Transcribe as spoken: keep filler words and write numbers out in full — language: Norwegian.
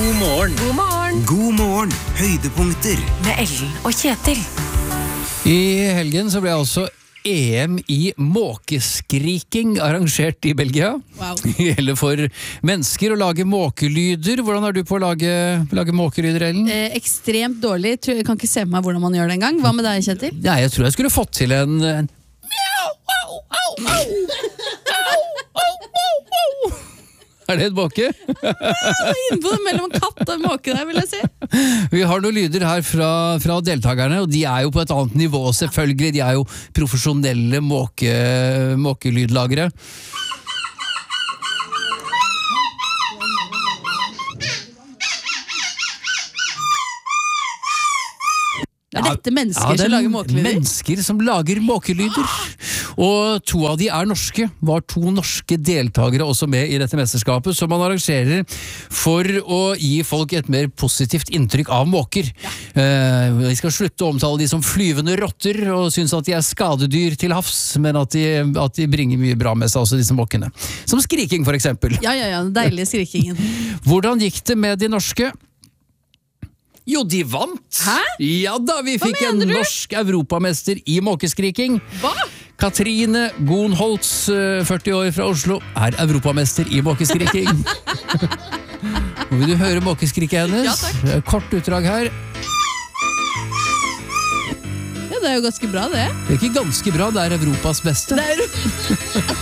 God morgen. God morgen. God morgen. Høydepunkter. Med Ellen og Kjetil. I helgen så ble altså E M i måkeskriking arrangert i Belgia. Wow. Det gjelder for mennesker å lage måkelyder. Hvordan er du på å lage, lage måkelyder, Ellen? Eh, ekstremt dårlig. Tror- Jeg kan ikke se på meg hvordan man gjør det en gang. Hva med deg, Kjetil? Ja, jeg tror jeg skulle fått til en, en Er det et måke? Innpå det mellom en katt og en måke der, vil jeg si. Vi har noen lyder her fra, fra deltakerne, og de er jo på et annet nivå, selvfølgelig. De er jo profesjonelle måke, måkelydlagere. Er dette mennesker Ja, det er som lager måkelyder? mennesker som lager måkelyder. Og to av de er norske. Var to norske deltakere også med i dette mesterskapet, som man arrangerer for å gi folk et mer positivt inntrykk av måker. Eh, vi skal slutte å omtale de som flyvende rotter, og synes at de er skadedyr til havs, men at de, at de bringer mye bra med seg, også disse måkene. Som skriking, for eksempel. Ja, ja, ja, den deilige skrikingen. Hvordan gikk det med de norske? Jo, de vant! Hæ? Ja da, vi fikk en mener du? norsk europamester i måkeskriking. Hva? Katrine Gonholtz, eh, førti år fra Oslo, er europamester i måkeskriking. Og vil du høre måkeskriket hennes? Ja, takk. Det er et kort utdrag her. Ja, det er jo ganske bra, det. Det er ikke ganske bra, det er Europas beste. Det er